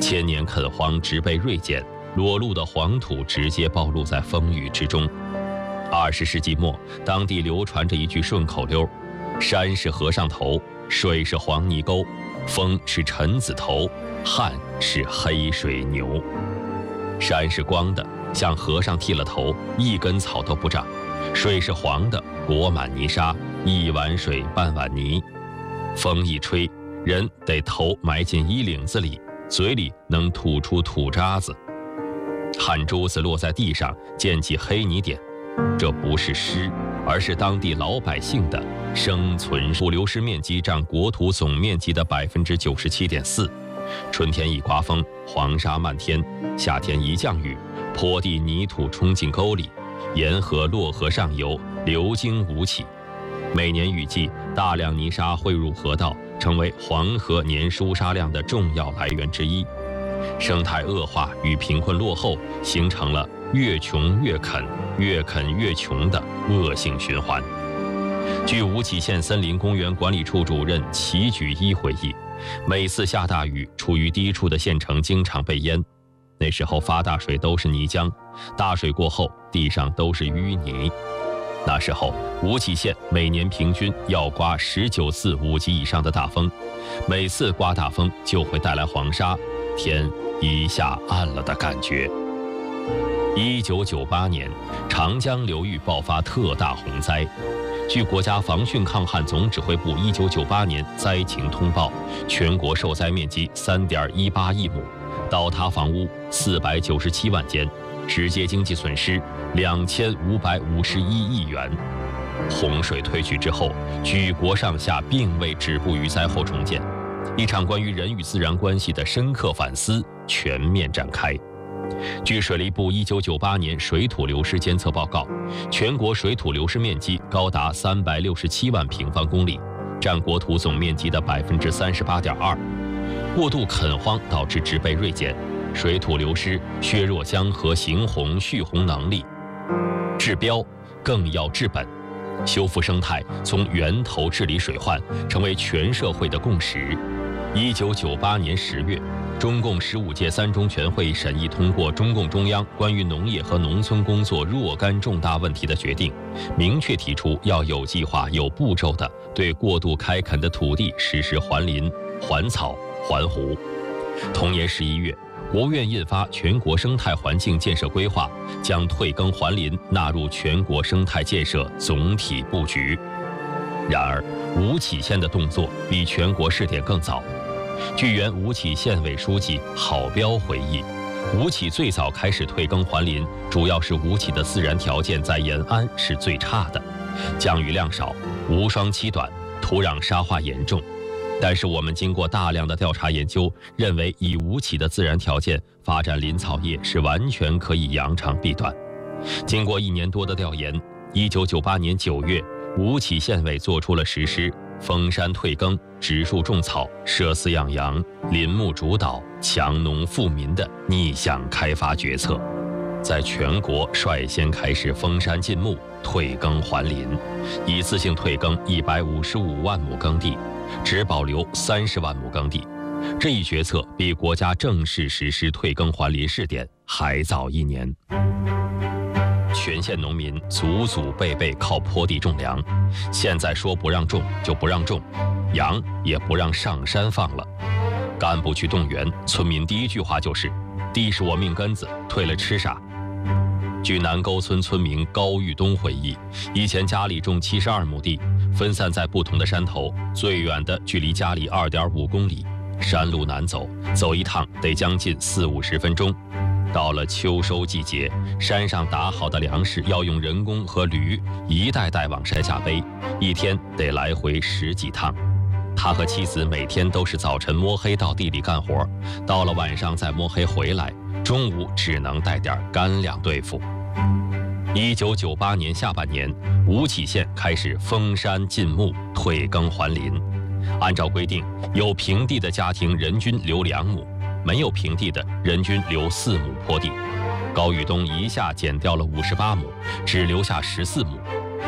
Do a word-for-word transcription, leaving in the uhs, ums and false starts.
千年垦荒植被锐减，裸露的黄土直接暴露在风雨之中。二十世纪末，当地流传着一句顺口溜：山是和尚头，水是黄泥沟，风是陈子头，旱是黑水牛。山是光的，像和尚剃了头，一根草都不长；水是黄的，裹满泥沙，一碗水半碗泥。风一吹，人得头埋进衣领子里，嘴里能吐出土渣子。汗珠子落在地上，溅起黑泥点，这不是诗，而是当地老百姓的生存。土流失面积占国土总面积的百分之九十七点四。春天一刮风，黄沙漫天；夏天一降雨，坡地泥土冲进沟里，沿河洛河上游流经吴起。每年雨季，大量泥沙汇入河道，成为黄河年输沙量的重要来源之一。生态恶化与贫困落后形成了越穷越垦、越垦越穷的恶性循环。据吴起县森林公园管理处主任齐举一回忆，每次下大雨，处于低处的县城经常被淹。那时候发大水都是泥浆，大水过后地上都是淤泥。那时候吴起县每年平均要刮十九次五级以上的大风，每次刮大风就会带来黄沙，天一下暗了的感觉。一九九八年，长江流域爆发特大洪灾。据国家防汛抗旱总指挥部一九九八年灾情通报，全国受灾面积三点一八亿亩，倒塌房屋四百九十七万间，直接经济损失两千五百五十一亿元。洪水退去之后，举国上下并未止步于灾后重建，一场关于人与自然关系的深刻反思全面展开。据水利部一九九八年水土流失监测报告，全国水土流失面积高达三百六十七万平方公里，占国土总面积的百分之三十八点二。过度垦荒导致植被锐减，水土流失削弱江河行洪蓄洪能力。治标更要治本，修复生态，从源头治理水患，成为全社会的共识。一九九八年十月，中共十五届三中全会审议通过中共中央关于农业和农村工作若干重大问题的决定，明确提出要有计划、有步骤地对过度开垦的土地实施还林、还草、还湖。同年十一月，国务院印发《全国生态环境建设规划》，将退耕还林纳入全国生态建设总体布局。然而，吴起县的动作比全国试点更早。据原吴起县委书记郝彪回忆，吴起最早开始退耕还林，主要是吴起的自然条件在延安是最差的，降雨量少，无霜期短，土壤沙化严重。但是我们经过大量的调查研究，认为以吴起的自然条件发展林草业是完全可以扬长避短。经过一年多的调研，一九九八年九月，吴起县委做出了实施封山退耕、植树种草、舍饲养羊、林木主导、强农富民的逆向开发决策，在全国率先开始封山禁牧、退耕还林，一次性退耕一百五十五万亩耕地，只保留三十万亩耕地。这一决策比国家正式实施退耕还林试点还早一年。全县农民祖祖辈辈靠坡地种粮，现在说不让种就不让种，羊也不让上山放了。干部去动员，村民第一句话就是：“地是我命根子，退了吃啥？”据南沟村村民高玉东回忆，以前家里种七十二亩地，分散在不同的山头，最远的距离家里二点五公里，山路难走，走一趟得将近四五十分钟。到了秋收季节，山上打好的粮食要用人工和驴一袋袋往山下背，一天得来回十几趟。他和妻子每天都是早晨摸黑到地里干活，到了晚上再摸黑回来，中午只能带点干粮对付。一九九八年下半年，吴起县开始封山禁牧、退耕还林。按照规定，有平地的家庭人均留两亩，没有平地的人均留四亩坡地。高玉东一下减掉了五十八亩，只留下十四亩，